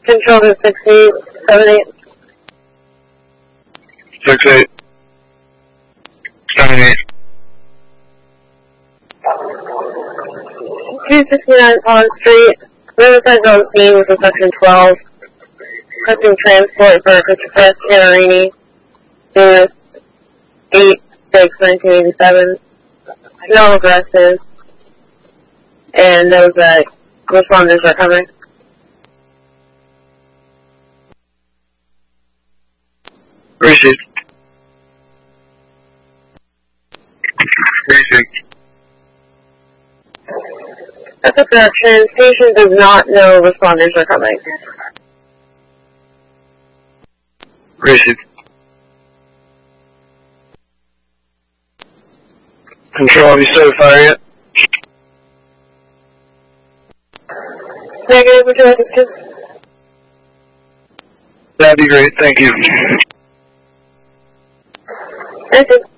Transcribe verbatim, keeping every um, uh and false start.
Control to six eight seven eight. Six eight. Seven eight. two sixty-nine Pond Street, Riverside Zone scene with a section twelve. Requesting transport for Christopher Cannarini, unit eight six nineteen eighty-seven. No aggressive. And those uh, responders are coming. Receive. Receive. That's a correction. Station does not know responders are coming. Receive. Control, have you started firing yet? Negative, would you like to? That'd be great, thank you. Thank you.